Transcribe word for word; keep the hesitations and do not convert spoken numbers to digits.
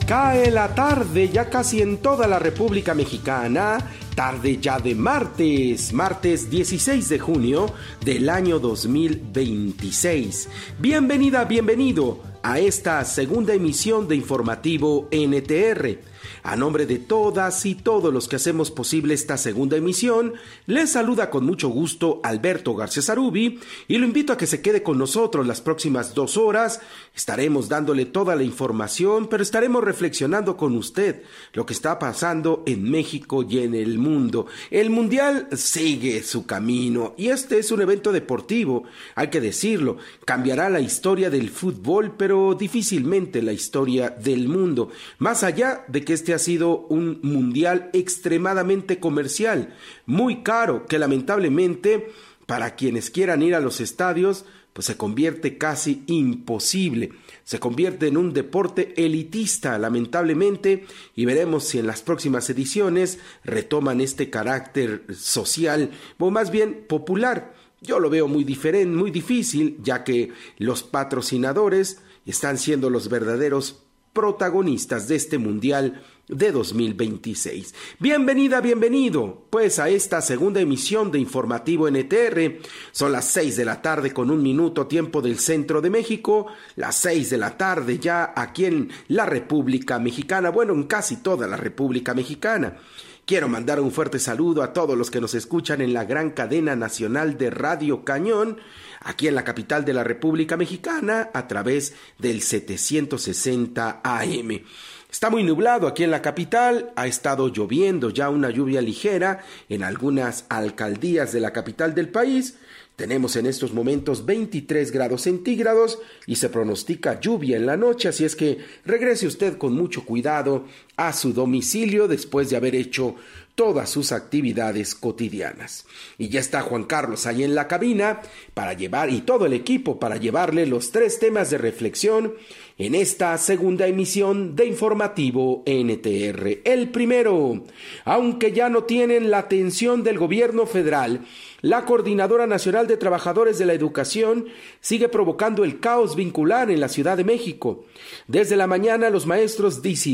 Cae la tarde ya casi en toda la República Mexicana, tarde ya de martes, martes dieciséis de junio del año dos mil veintiséis. Bienvenida, bienvenido a esta segunda emisión de Informativo N T R. A nombre de todas y todos los que hacemos posible esta segunda emisión, les saluda con mucho gusto Alberto García Zarubi y lo invito a que se quede con nosotros las próximas dos horas. Estaremos dándole toda la información, pero estaremos reflexionando con usted lo que está pasando en México y en el mundo. El Mundial sigue su camino y este es un evento deportivo, hay que decirlo, cambiará la historia del fútbol, pero difícilmente la historia del mundo, más allá de que este ha sido un mundial extremadamente comercial, muy caro, que lamentablemente para quienes quieran ir a los estadios, pues se convierte casi imposible, se convierte en un deporte elitista, lamentablemente, y veremos si en las próximas ediciones retoman este carácter social, o más bien popular. Yo lo veo muy diferente, muy difícil, ya que los patrocinadores están siendo los verdaderos protagonistas de este mundial de dos mil veintiséis. Bienvenida, bienvenido, pues a esta segunda emisión de Informativo N T R. Son las seis de la tarde con un minuto tiempo del centro de México, las seis de la tarde ya aquí en la República Mexicana, bueno, en casi toda la República Mexicana. Quiero mandar un fuerte saludo a todos los que nos escuchan en la gran cadena nacional de Radio Cañón, aquí en la capital de la República Mexicana, a través del setecientos sesenta A M. Está muy nublado aquí en la capital, ha estado lloviendo ya una lluvia ligera en algunas alcaldías de la capital del país. Tenemos en estos momentos veintitrés grados centígrados y se pronostica lluvia en la noche, así es que regrese usted con mucho cuidado a su domicilio después de haber hecho todas sus actividades cotidianas. Y ya está Juan Carlos ahí en la cabina para llevar, y todo el equipo para llevarle los tres temas de reflexión en esta segunda emisión de Informativo N T R. El primero, aunque ya no tienen la atención del gobierno federal, la Coordinadora Nacional de Trabajadores de la Educación sigue provocando el caos vincular en la Ciudad de México. Desde la mañana los maestros decidieron